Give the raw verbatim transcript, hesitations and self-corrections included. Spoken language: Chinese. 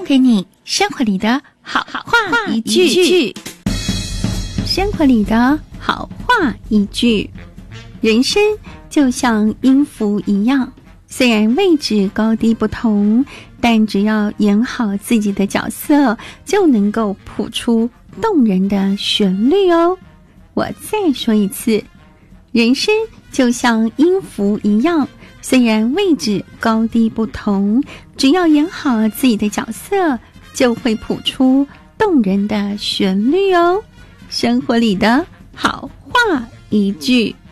给你生活里的好话一句。 生活里的好话一句。人生就像音符一样，虽然位置高低不同，但只要演好自己的角色，就能够谱出动人的旋律哦。我再说一次，人生就像音符一样，虽然位置高低不同，只要演好自己的角色，就会谱出动人的旋律哦。生活里的好话一句。